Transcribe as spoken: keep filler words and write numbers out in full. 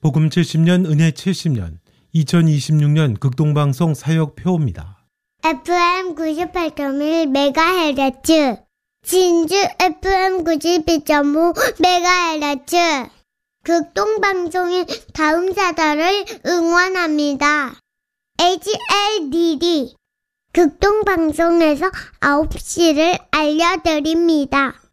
복음 칠십 년 은혜 칠십 년 이천이십육 년 극동방송 사역표입니다. 에프엠 구십팔 점 일 메가헤르츠 진주 에프엠 구십이 점 오 메가헤르츠 극동방송의 다음 사달을 응원합니다. 에이치엘디디 극동방송에서 아홉 시를 알려드립니다.